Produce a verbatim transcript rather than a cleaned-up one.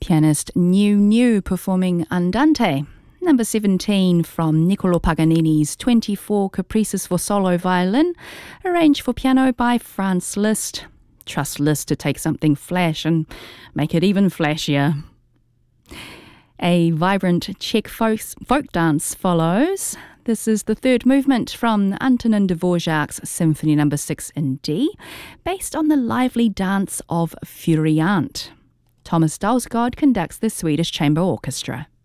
Pianist New New performing Andante. Number seventeen from Niccolò Paganini's twenty-four Caprices for Solo Violin, arranged for piano by Franz Liszt. Trust Liszt to take something flash and make it even flashier. A vibrant Czech folk, folk dance follows. This is the third movement from Antonin Dvorak's Symphony Number six in D, based on the lively dance of Furiant. Thomas Dalsgaard conducts the Swedish Chamber Orchestra.